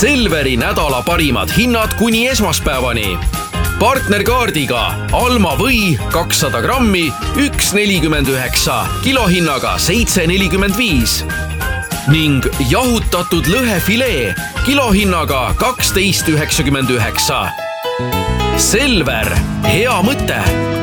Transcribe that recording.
Selveri nädala parimad hinnad kuni esmaspäevani. Partnerkaardiga Alma või 200 grammi 1,49, kilohinnaga 7,45 ning jahutatud lõhefilee kilohinnaga 12,99. Selver, hea mõte!